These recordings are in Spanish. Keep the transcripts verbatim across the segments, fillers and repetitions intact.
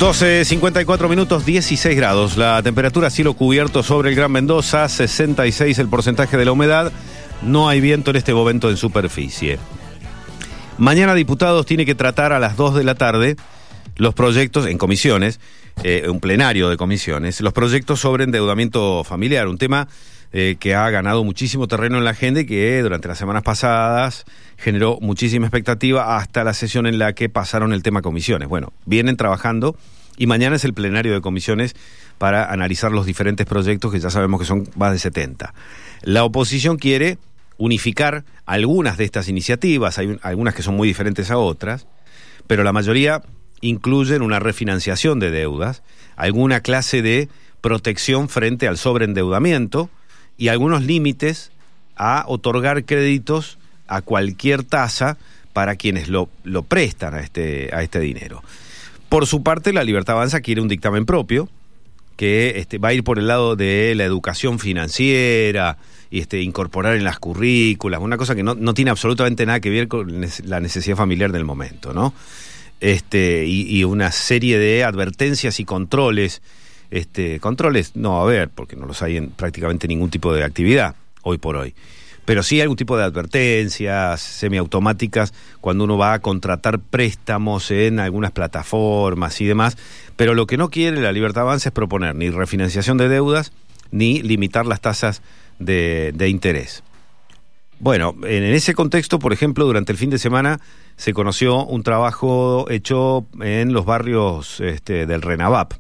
doce cincuenta y cuatro minutos, dieciséis grados. La temperatura cielo cubierto sobre el Gran Mendoza, sesenta y seis el porcentaje de la humedad. No hay viento en este momento en superficie. Mañana Diputados tiene que tratar a las dos de la tarde los proyectos en comisiones, eh, un plenario de comisiones, los proyectos sobre endeudamiento familiar, un tema eh, que ha ganado muchísimo terreno en la agenda y que durante las semanas pasadas generó muchísima expectativa hasta la sesión en la que pasaron el tema comisiones. Bueno, vienen trabajando y mañana es el plenario de comisiones para analizar los diferentes proyectos que ya sabemos que son más de setenta. La oposición quiere unificar algunas de estas iniciativas, hay algunas que son muy diferentes a otras, pero la mayoría incluyen una refinanciación de deudas, alguna clase de protección frente al sobreendeudamiento y algunos límites a otorgar créditos a cualquier tasa para quienes lo, lo prestan a este, a este dinero. Por su parte, la Libertad Avanza quiere un dictamen propio que este, va a ir por el lado de la educación financiera y este, incorporar en las currículas, una cosa que no, no tiene absolutamente nada que ver con la necesidad familiar del momento, ¿no? Este, y, y una serie de advertencias y controles, este, controles no va a haber, porque no los hay en prácticamente ningún tipo de actividad hoy por hoy. Pero sí algún tipo de advertencias semiautomáticas cuando uno va a contratar préstamos en algunas plataformas y demás. Pero lo que no quiere la Libertad Avanza es proponer ni refinanciación de deudas ni limitar las tasas de, de interés. Bueno, en ese contexto, por ejemplo, durante el fin de semana se conoció un trabajo hecho en los barrios este, del RENAVAP.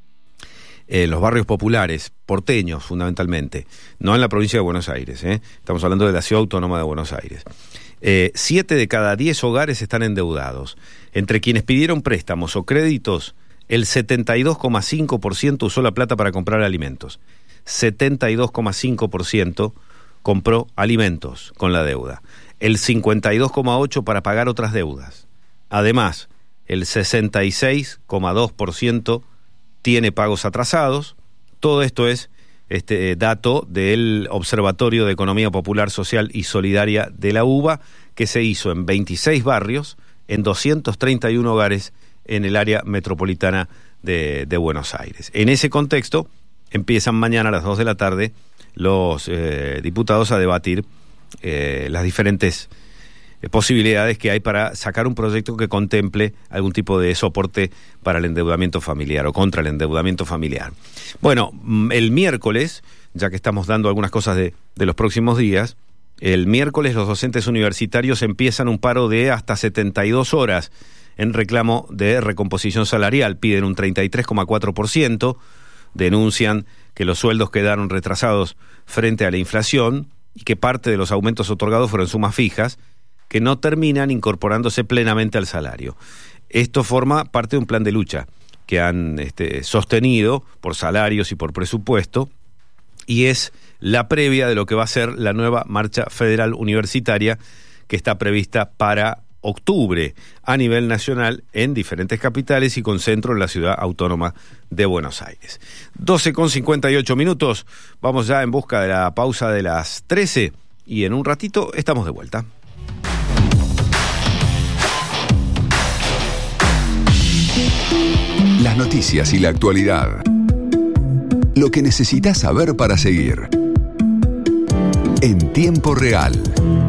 En los barrios populares, porteños fundamentalmente, no en la provincia de Buenos Aires, ¿eh? Estamos hablando de la Ciudad Autónoma de Buenos Aires. Eh, siete de cada diez hogares están endeudados. Entre quienes pidieron préstamos o créditos, el setenta y dos coma cinco por ciento usó la plata para comprar alimentos. setenta y dos coma cinco por ciento compró alimentos con la deuda. El cincuenta y dos coma ocho por ciento para pagar otras deudas. Además, el sesenta y seis coma dos por ciento tiene pagos atrasados. Todo esto es este dato del Observatorio de Economía Popular, Social y Solidaria de la UBA, que se hizo en veintiséis barrios, en doscientos treinta y uno hogares en el área metropolitana de, de Buenos Aires. En ese contexto, empiezan mañana a las dos de la tarde los eh, diputados a debatir eh, las diferentes posibilidades que hay para sacar un proyecto que contemple algún tipo de soporte para el endeudamiento familiar o contra el endeudamiento familiar. Bueno, el miércoles, ya que estamos dando algunas cosas de, de los próximos días, el miércoles los docentes universitarios empiezan un paro de hasta setenta y dos horas en reclamo de recomposición salarial. Piden un treinta y tres coma cuatro por ciento, denuncian que los sueldos quedaron retrasados frente a la inflación y que parte de los aumentos otorgados fueron sumas fijas que no terminan incorporándose plenamente al salario. Esto forma parte de un plan de lucha que han este, sostenido por salarios y por presupuesto, y es la previa de lo que va a ser la nueva marcha federal universitaria que está prevista para octubre a nivel nacional en diferentes capitales y con centro en la Ciudad Autónoma de Buenos Aires. doce con cincuenta y ocho minutos, vamos ya en busca de la pausa de las trece y en un ratito estamos de vuelta. Las noticias y la actualidad. Lo que necesitas saber para seguir. En tiempo real.